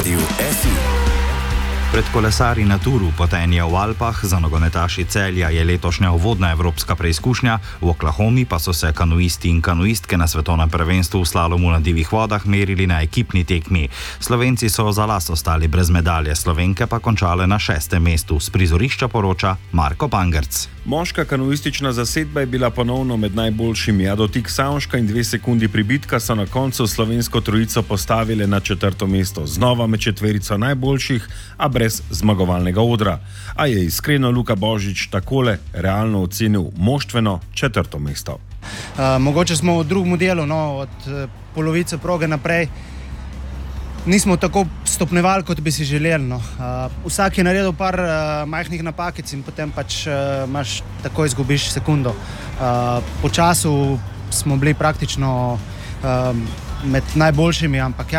Pred kolesarji na turu potenja v Alpah za nogometaši Celja je letošnja uvodna evropska preizkušnja, v Oklahomi pa so se kanuisti in kanuistke na svetovnem prvenstvu v slalomu na divjih vodah merili na ekipni tekmi. Slovenci so za las ostali brez medalje, Slovenke pa končale na 6. mestu. S prizorišča poroča Marko Pangerc. Moška kanuistična zasedba je bila ponovno med najboljšimi, a dotik Savška in 2 sekundi pribitka so na koncu slovensko trojico postavile na 4. mesto. Znova med četverico najboljših, a brez zmagovalnega odra. A je iskreno Luka Božič takole realno ocenil moštveno 4. mesto. Mogoče smo v drugem delu, od polovice proge naprej, nismo tako stopnevali, kot bi si želeli. Vsak je naredil par majhnih napakic in potem pač tako izgubiš sekundo. Po času smo bili praktično med najboljšimi, ampak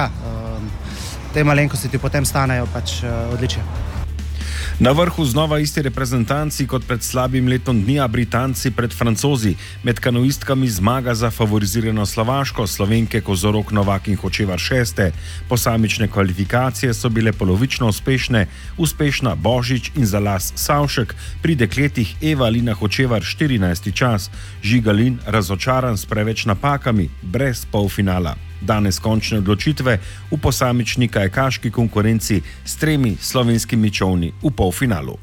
te malenkosti ti potem stanejo pač odličje. Na vrhu znova isti reprezentanci kot pred slabim letom dni, a Britanci pred Francozi. Med kanuistkami zmaga za favorizirano Slovaško, Slovenke Kozorog, Novak in Hočevar 6. Posamične kvalifikacije so bile polovično uspešna Božič in za las Savšek, pri dekletih Eva Lina Hočevar 14. čas, Žiga Lin razočaran s preveč napakami, brez polfinala. Danes končne odločitve v posamični kajakaški konkurenci s 3 slovenskimi čolni v polfinalu.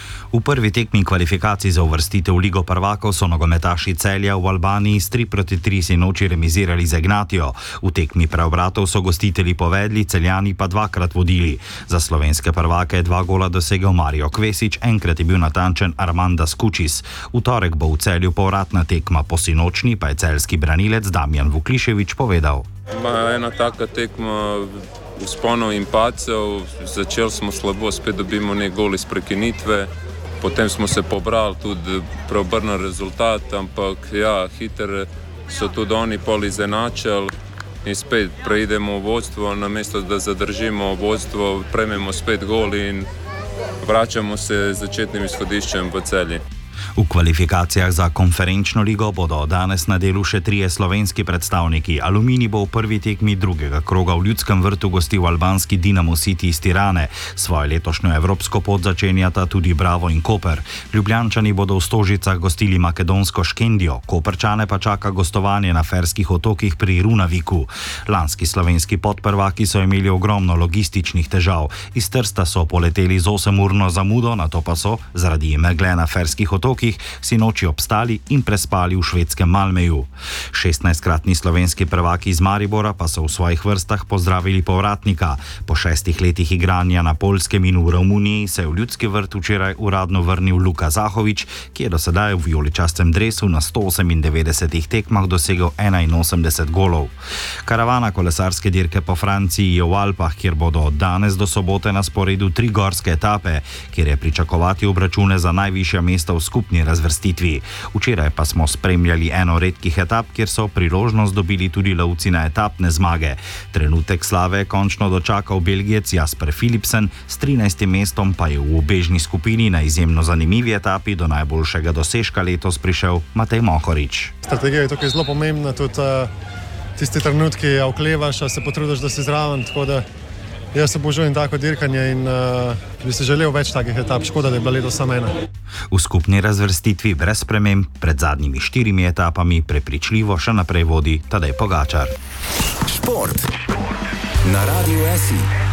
V prvi tekmi kvalifikacij za uvrstitev v Ligo prvakov so nogometaši Celja v Albaniji s 3-3 sinoči remizirali z Ignatijo. V tekmi preobratov so gostitelji povedli, Celjani pa 2-krat vodili. Za slovenske prvake je 2 gola dosegel Mario Kvesič, enkrat je bil natančen Armanda Skučis. V torek bo v Celju povratna tekma, po sinočni pa je celjski branilec Damjan Vukliševič povedal. Ena taka tekma vzponov in padcev, začeli smo slabo, spet dobimo nek gol iz prekinitve, potem smo se pobrali, tudi preobrnili rezultat, ampak hitro so tudi oni pol izenačili in spet preidemo v vodstvo, namesto da zadržimo vodstvo, prejmemo spet gol in vračamo se začetnim izhodiščem v Celje. V kvalifikacijah za konferenčno ligo bodo danes na delu še 3 slovenski predstavniki. Aluminij bo v prvi tekmi drugega kroga v Ljudskem vrtu gostil albanski Dinamo City iz Tirane. Svojo letošnjo evropsko pot začenjata tudi Bravo in Koper. Ljubljančani bodo v Stožicah gostili makedonsko Škendijo, Koperčane pa čaka gostovanje na Ferskih otokih pri Runaviku. Lanski slovenski podprvaki so imeli ogromno logističnih težav. Iz Trsta so poleteli z 8-urno zamudo, nato pa so zaradi megle na Ferskih otokih sinoči obstali in prespali v švedskem Malmeju. 16-kratni slovenski prvaki iz Maribora pa so v svojih vrstah pozdravili povratnika. Po 6 letih igranja na Poljskem in v Romuniji se je v Ljudski vrt včeraj uradno vrnil Luka Zahovič, ki je do sedaj v vijoličastem dresu na 198 tekmah dosegel 81 golov. Karavana kolesarske dirke po Franciji je v Alpah, kjer bodo od danes do sobote na sporedu 3 gorske etape, kjer je pričakovati obračune za najvišja mesta v skupni razvrstitvi. Včeraj pa smo spremljali eno redkih etap, kjer so priložnost dobili tudi lovci na etapne zmage. Trenutek slave je končno dočakal Belgijec Jasper Philipsen, s 13. mestom pa je v ubežni skupini na izjemno zanimivi etapi do najboljšega dosežka letos prišel Matej Mohorič. Strategija je tukaj zelo pomembna, tudi tisti trenutki oklevaš, a se potrudiš, da si zraven, tako da jaz se obožujem tako dirkanje in bi si želel več takih etap, škoda, da je bila letos samo ena. V skupni razvrstitvi brez sprememb pred zadnjimi 4 etapami prepričljivo še naprej vodi Tadej Pogačar. Šport na Radiu SI.